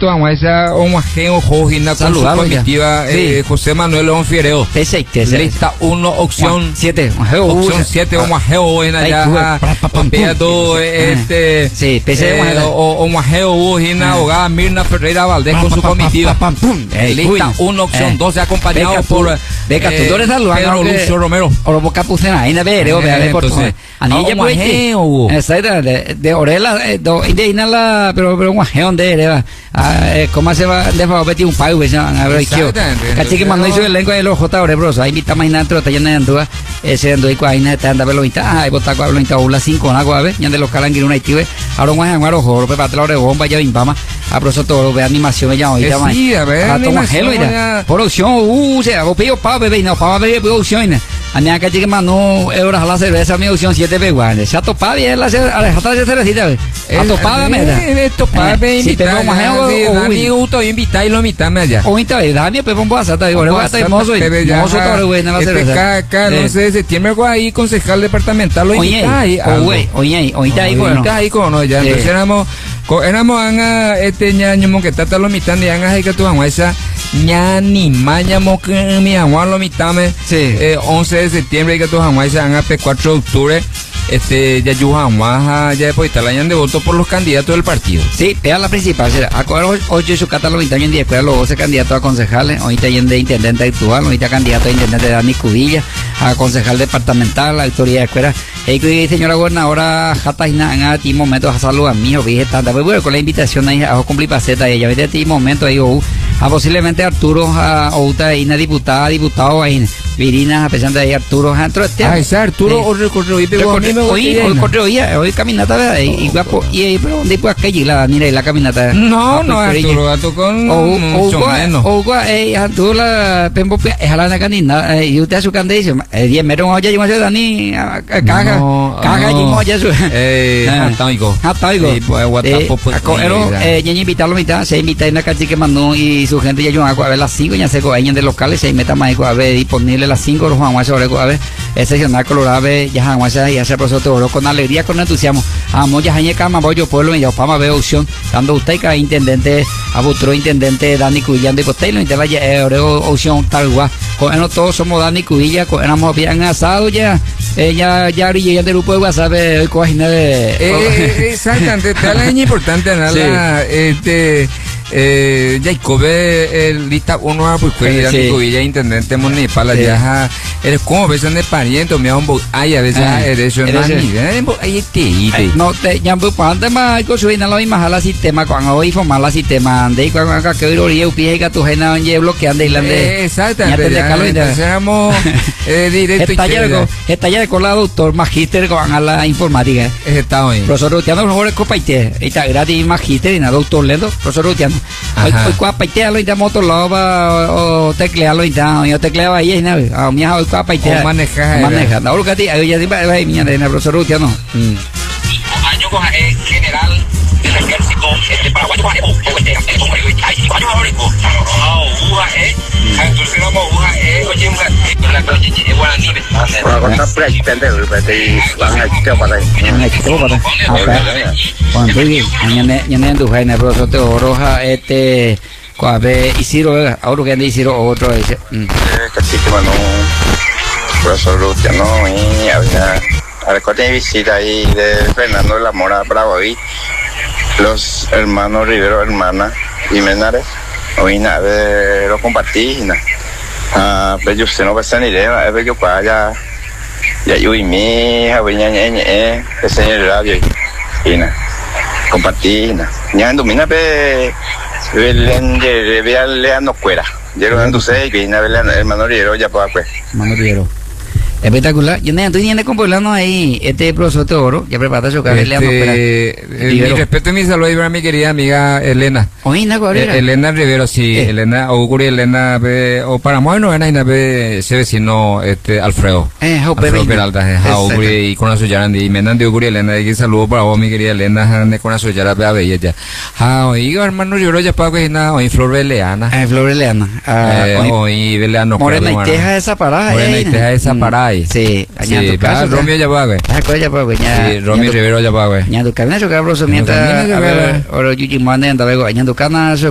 tu aguaisa o majeo jojina con su comitiva José Manuel León Fiereo. Lista 1, opción 7. Opción 7 o majeo en allá. Pedo o majeo jojina o Mirna Ferreira Valdés con su comitiva. Lista 1, opción 12 acompañado por Pedro Lucio Romero. O los capucenas ahí na vereo anilla majeo. De orela de inala pero un majeo de ¿cómo se va de favor pedir un pago que se van a ver qué caché que mandó hizo el elenco de los J bros ahí invita más nada está llena de andúa ese andúa y cuaina está anda velonita ahí bota con velonita ula 5 na guave ya de los calanguinos una active ahora un guaro joro para la hora bomba ya impama a proso todo ve animación ya ahorita más sí a ver producción se hago pío pa bebé no pa bebé producción Aña que llegue mano euros a la cerveza mi opción 7 peguanes. Se ha topado bien la cervecita. Ha topado meda. Topado bien. Si tengo más Dani gusto invitar y lo invitame allá. O invita Dani pues pongo a sata digo, va a estar hermoso y hermoso todo bueno la cerveza. Acá no sé de septiembre ahí concejal departamental lo invita ahí. Oye, ahí con ya entonces éramos anga ñaño que tata lo mitad y anga hay que tu esa ñani mañamo que mi agua lo mitame 11 de septiembre que tu agua se anga 4 de octubre ya yuhamá ya después está la de voto por los candidatos del partido. Sí, es la principal. Acuerdo 8 su catálogo y también de los 12 candidatos a concejales. Ahorita hay de intendente actual, ahorita candidato a intendente de Dani Cudilla, a concejal departamental, la autoridad de escuela. Y señora gobernadora Jataina en ti momento a salud a mí, dije tanta, pues bueno, con la invitación ahí a cumplir paseta y ya ves de ti momento ahí a posiblemente Arturo a Outa y una diputada, diputado ahí Virina, a pesar de ahí Arturo dentro de ese Arturo o recorrió hoy caminata y pero donde pues aquella la mira la caminata no Arturo gato con mucho menos Arturo la pembo es a la canina y usted a su candidato 10 metros ya llegó a Dani caja llegó ya su hasta ya invitarlo mitad se invita en la calle que mandó y su gente ya llegó a ver las 5 ya se cogen de locales se meta más a ver disponible las 5 los vamos a ver excepcional colorado ya vamos a hacer proceso con alegría con entusiasmo vamos ya hay cama voy yo pueblo y ya vamos a ver opción dando usted que intendente abutro intendente Dani Cudilla de Costello y te vaya opción tal guay con todos somos Dani Cudilla éramos bien asados ya brillé del grupo de WhatsApp hoy cogina de exactamente tal es importante nada Jacob lista uno pues Dani Cudilla intendente municipal allá eres como ves de pariente me un ay a veces eres un no te llamo para más construir la misma la sistema cuando hoy formar la sistema de cuando acá que hoy yo pide que tu gena en bloqueando irlandés exactamente éramos directo está ya con la doctor magíster con la informática está hoy profesor Rutiano mejor es copaite está gratis magíster y nada doctor Lendo profesor Rutiano hoy copaite lo intentamos otro lado o teclearlo intentamos yo tecleaba ahí a mi hoy copaite maneja ahora que ti ya se va a mi de profesor Rutiano año general del ejército paraguayo entonces vamos oye Isidro ahora que anda Isidro otro ese profesor Luciano y había recorte de visita ahí de Fernando de la Mora Bravo y los hermanos Rivero hermana y Menares hoy nada lo compartí pero yo sé no pasa ni idea es que para allá ya yo y mi había el señor radio y nada compartí ya en domina pe leando fuera yo ando sé que hermano Rivero ya para pues hermano Rivero espectacular. Yo no estoy ni compilando ahí profesor Teodoro, ya prepara su cabello. Mi respeto y mi saludo a mi querida amiga Elena. Elena Rivero, sí, Elena, Auguri Elena, o para mí no era ese vecino Alfredo. Alfredo Peralta, Auguri y con la suya y me dan de Auguri Elena, y saludo para vos mi querida Elena, con la suya a bella. Oiga, hermano Rivero ya pago que nada, hoy Flor Beleana. Flor Beleana. Hoy Beleano. Morena y Teja esa parada. Morena y Teja esa parada. Sí, Romeo ya va, güey. Sí, Romeo Rivero ya va, güey. Ñando Canazo, cabrón, mientras, a ver, ahora yo te mandé, anda luego, Ñando Canazo.